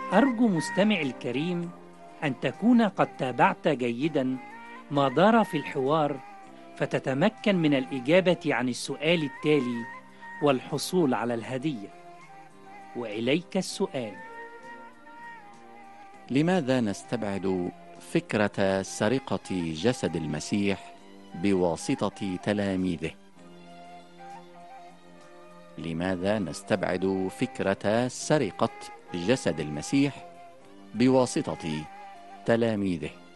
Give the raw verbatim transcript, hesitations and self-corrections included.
أرجو مستمعي الكريم أن تكون قد تابعت جيدا ما دار في الحوار، فتتمكن من الإجابة عن السؤال التالي والحصول على الهدية. وإليك السؤال: لماذا نستبعد فكرة سرقة جسد المسيح بواسطة تلاميذه؟ لماذا نستبعد فكرة سرقة جسد المسيح بواسطة تلاميذه؟